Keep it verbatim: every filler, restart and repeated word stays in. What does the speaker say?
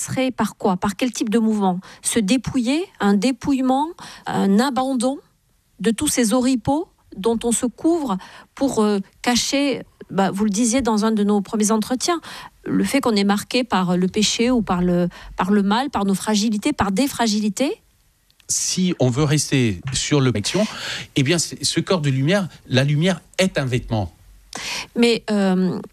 serait par quoi? Par quel type de mouvement? Se dépouiller, un dépouillement, un abandon de tous ces oripeaux dont on se couvre pour euh, cacher, bah, vous le disiez dans un de nos premiers entretiens, le fait qu'on est marqué par le péché ou par le, par le mal, par nos fragilités, par des fragilités. Si on veut rester sur le action, eh bien, ce corps de lumière, la lumière est un vêtement. Mais euh,